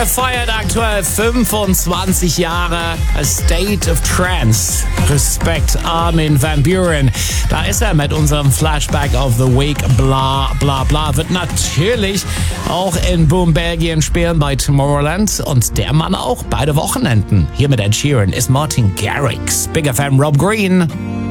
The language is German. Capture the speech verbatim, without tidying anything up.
Er feiert aktuell fünfundzwanzig Jahre. A State of Trance. Respekt, Armin van Buuren. Da ist er mit unserem Flashback of the Week. Bla, bla, bla. Wird natürlich auch in Boom Belgien spielen bei Tomorrowland. Und der Mann auch beide Wochenenden. Hier mit Ed Sheeran ist Martin Garrix. Big F M Rob Green.